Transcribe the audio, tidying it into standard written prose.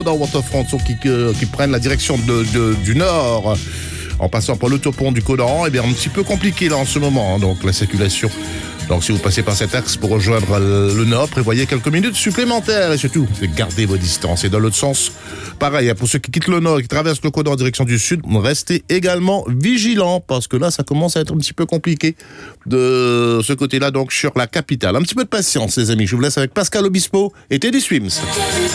Dans Waterfront qui prennent la direction du nord en passant par l'autopont du Codan, bien un petit peu compliqué là en ce moment, donc la circulation. Donc si vous passez par cet axe pour rejoindre le nord, prévoyez quelques minutes supplémentaires et surtout, gardez vos distances. Et dans l'autre sens, pareil, pour ceux qui quittent le nord et qui traversent le Codan en direction du sud, restez également vigilants parce que là, ça commence à être un petit peu compliqué de ce côté-là, donc sur la capitale. Un petit peu de patience, les amis. Je vous laisse avec Pascal Obispo et Teddy Swims.